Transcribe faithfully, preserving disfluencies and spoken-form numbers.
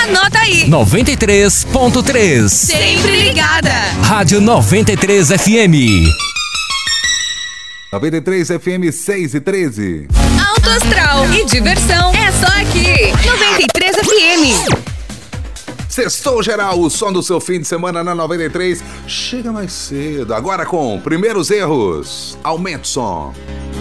Anota aí. noventa e três ponto três. Sempre ligada. Rádio noventa e três F M. noventa e três F M seis e treze. Alto astral e diversão é só aqui. noventa e três F M. Sextou geral, o som do seu fim de semana na noventa e três. Chega mais cedo, agora com Primeiros Erros. Aumenta o som.